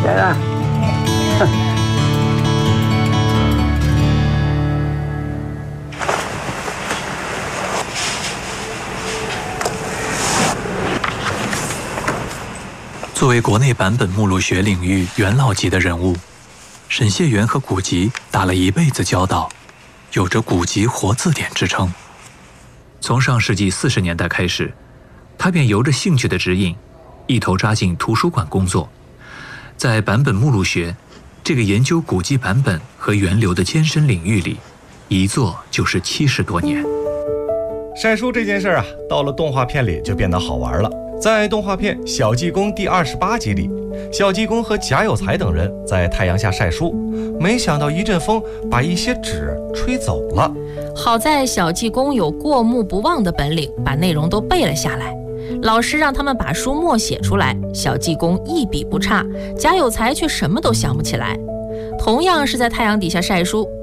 来了。 作为国内版本目录学领域元老级的人物，沈燮元和古籍打了一辈子交道，有着古籍活字典之称。从上世纪40年代开始，他便由着兴趣的指引，一头扎进图书馆工作。在版本目录学这个研究古籍版本和源流的艰深领域里，一做就是70多年。 晒书这件事啊，到了动画片里就变得好玩了。在动画片《小济公》第28集里，小济公和贾有才等人在太阳下晒书，没想到一阵风把一些纸吹走了。 好在小济公有过目不忘的本领，把内容都背了下来。老师让他们把书默写出来，小济公一笔不差，贾有才却什么都想不起来。同样是在太阳底下晒书，